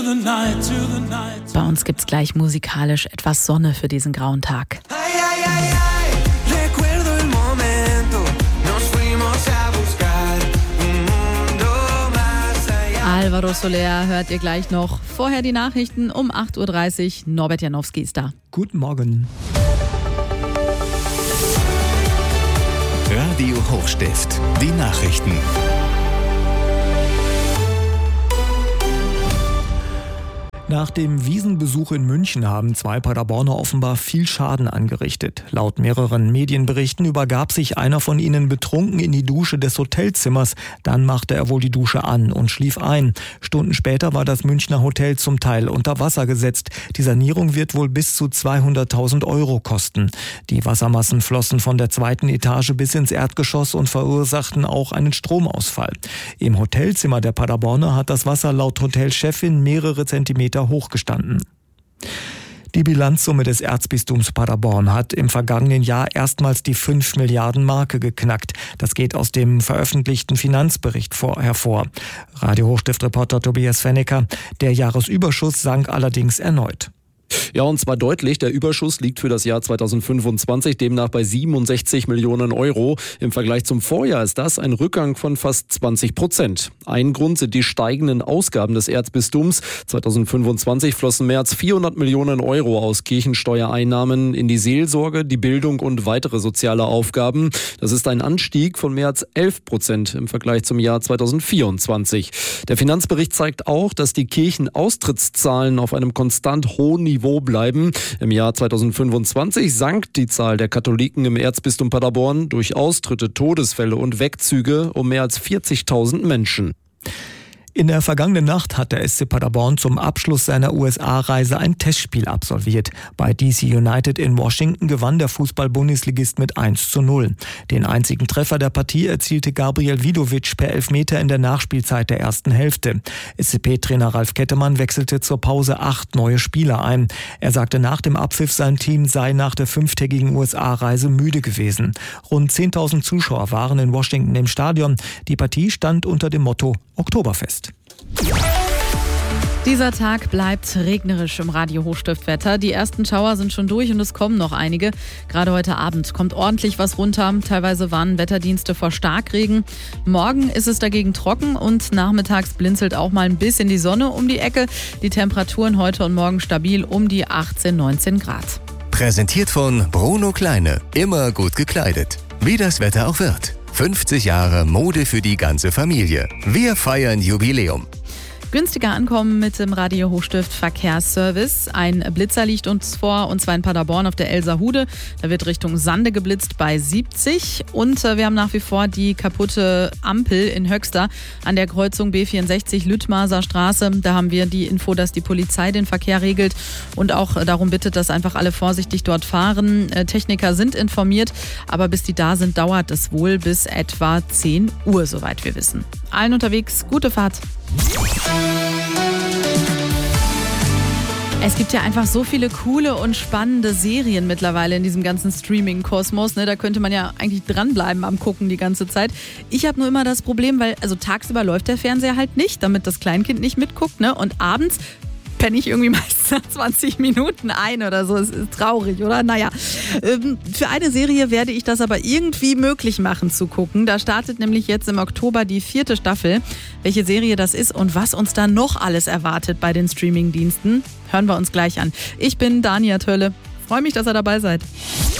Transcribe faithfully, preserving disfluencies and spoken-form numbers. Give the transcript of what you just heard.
Bei uns gibt's gleich musikalisch etwas Sonne für diesen grauen Tag. Alvaro Soler hört ihr gleich noch. Vorher die Nachrichten um acht Uhr dreißig. Norbert Janowski ist da. Guten Morgen. Radio Hochstift, die Nachrichten. Nach dem Wiesenbesuch in München haben zwei Paderborner offenbar viel Schaden angerichtet. Laut mehreren Medienberichten übergab sich einer von ihnen betrunken in die Dusche des Hotelzimmers. Dann machte er wohl die Dusche an und schlief ein. Stunden später war das Münchner Hotel zum Teil unter Wasser gesetzt. Die Sanierung wird wohl bis zu zweihunderttausend Euro kosten. Die Wassermassen flossen von der zweiten Etage bis ins Erdgeschoss und verursachten auch einen Stromausfall. Im Hotelzimmer der Paderborner hat das Wasser laut Hotelchefin mehrere Zentimeter hochgestanden. Die Bilanzsumme des Erzbistums Paderborn hat im vergangenen Jahr erstmals die fünf Milliarden Marke geknackt. Das geht aus dem veröffentlichten Finanzbericht vor, hervor. Radio Hochstift-Reporter Tobias Fennecker. Der Jahresüberschuss sank allerdings erneut. Ja, und zwar deutlich. Der Überschuss liegt für das Jahr zweitausendfünfundzwanzig demnach bei siebenundsechzig Millionen Euro. Im Vergleich zum Vorjahr ist das ein Rückgang von fast zwanzig Prozent. Ein Grund sind die steigenden Ausgaben des Erzbistums. zweitausendfünfundzwanzig flossen mehr als vierhundert Millionen Euro aus Kirchensteuereinnahmen in die Seelsorge, die Bildung und weitere soziale Aufgaben. Das ist ein Anstieg von mehr als elf Prozent im Vergleich zum Jahr zweitausendvierundzwanzig. Der Finanzbericht zeigt auch, dass die Kirchenaustrittszahlen auf einem konstant hohen Niveau bleiben. Im Jahr zweitausendfünfundzwanzig sank die Zahl der Katholiken im Erzbistum Paderborn durch Austritte, Todesfälle und Wegzüge um mehr als vierzigtausend Menschen. In der vergangenen Nacht hat der S C Paderborn zum Abschluss seiner U S A-Reise ein Testspiel absolviert. Bei D C United in Washington gewann der Fußball-Bundesligist mit eins zu null. Den einzigen Treffer der Partie erzielte Gabriel Vidovic per Elfmeter in der Nachspielzeit der ersten Hälfte. S C P-Trainer Ralf Kettemann wechselte zur Pause acht neue Spieler ein. Er sagte nach dem Abpfiff, sein Team sei nach der fünftägigen U S A-Reise müde gewesen. Rund zehntausend Zuschauer waren in Washington im Stadion. Die Partie stand unter dem Motto Oktoberfest. Dieser Tag bleibt regnerisch im Radio Hochstiftwetter. Die ersten Schauer sind schon durch und es kommen noch einige. Gerade heute Abend kommt ordentlich was runter. Teilweise warnen Wetterdienste vor Starkregen. Morgen ist es dagegen trocken und nachmittags blinzelt auch mal ein bisschen die Sonne um die Ecke. Die Temperaturen heute und morgen stabil um die achtzehn, neunzehn Grad. Präsentiert von Bruno Kleine. Immer gut gekleidet. Wie das Wetter auch wird. fünfzig Jahre Mode für die ganze Familie. Wir feiern Jubiläum. Günstiger ankommen mit dem Radio Hochstift Verkehrsservice. Ein Blitzer liegt uns vor, und zwar in Paderborn auf der Elserhude. Da wird Richtung Sande geblitzt bei siebzig. Und wir haben nach wie vor die kaputte Ampel in Höxter an der Kreuzung B vierundsechzig Lüttmaser Straße. Da haben wir die Info, dass die Polizei den Verkehr regelt und auch darum bittet, dass einfach alle vorsichtig dort fahren. Techniker sind informiert, aber bis die da sind, dauert es wohl bis etwa zehn Uhr, soweit wir wissen. Allen unterwegs, gute Fahrt. Es gibt ja einfach so viele coole und spannende Serien mittlerweile in diesem ganzen Streaming-Kosmos. Ne? Da könnte man ja eigentlich dranbleiben am Gucken die ganze Zeit. Ich habe nur immer das Problem, weil also tagsüber läuft der Fernseher halt nicht, damit das Kleinkind nicht mitguckt. Ne? Und abends penne ich irgendwie meistens nach zwanzig Minuten ein oder so. Es ist traurig, oder? Naja, ähm, für eine Serie werde ich das aber irgendwie möglich machen zu gucken. Da startet nämlich jetzt im Oktober die vierte Staffel. Welche Serie das ist und was uns da noch alles erwartet bei den Streamingdiensten, hören wir uns gleich an. Ich bin Dania Tölle. Freue mich, dass ihr dabei seid.